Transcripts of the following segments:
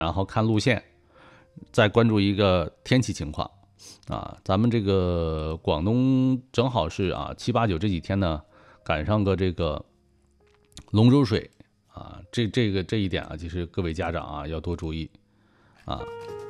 然后看路线，再关注一个天气情况啊。咱们这个广东正好是啊7、8、9这几天呢，赶上个这个龙舟水啊，这一点啊，其实各位家长啊要多注意啊。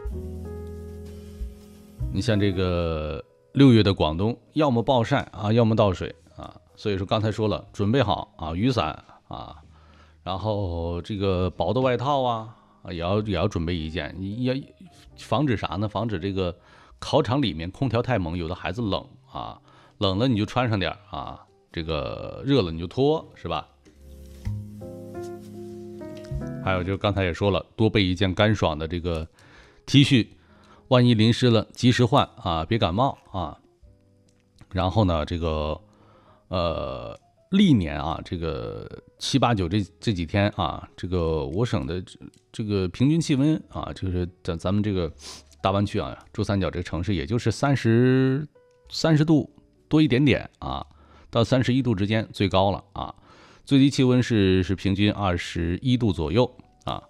你像这个6月的广东，要么暴晒啊，要么倒水啊，所以说刚才说了，准备好啊雨伞啊，然后这个薄的外套啊，也要准备一件，要防止啥呢？防止这个考场里面空调太猛，有的孩子冷啊，冷了你就穿上点啊，这个热了你就脱，是吧？还有就刚才也说了，多备一件干爽的这个 T 恤，万一淋湿了及时换啊，别感冒啊。然后呢，这个历年啊，这个7、8、9这几天啊，这个我省的这个平均气温啊，就是咱们这个大湾区啊，珠三角这个城市，也就是30度多一点点啊，到31度之间最高了啊。最低气温是平均21度左右啊。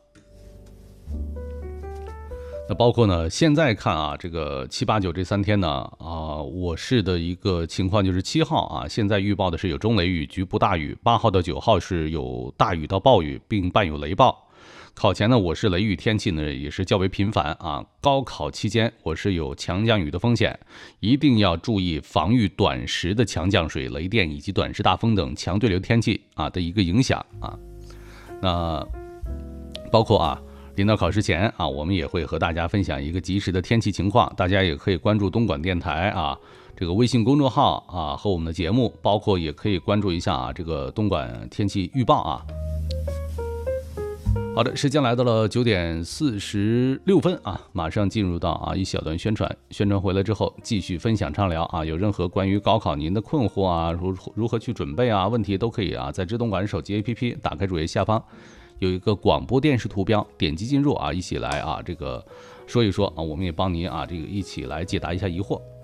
那包括呢，现在看啊，这个7、8、9这3天呢，我市的一个情况就是7号啊，现在预报的是有中雷雨，局部大雨；8号到9号是有大雨到暴雨，并伴有雷暴。考前呢，我市雷雨天气呢也是较为频繁啊。高考期间，我市有强降雨的风险，一定要注意防御短时的强降水、雷电以及短时大风等强对流天气啊的一个影响啊。那包括啊，临到考试前啊，我们也会和大家分享一个及时的天气情况，大家也可以关注东莞电台啊这个微信公众号啊和我们的节目，包括也可以关注一下啊这个东莞天气预报啊。好的，时间来到了9点46分啊，马上进入到啊一小段宣传。宣传回来之后，继续分享畅聊啊。有任何关于高考您的困惑啊，如何去准备啊，问题都可以啊，在知东莞手机 APP 打开主页下方有一个广播电视图标，点击进入啊，一起来啊这个说一说啊，我们也帮您啊这个一起来解答一下疑惑。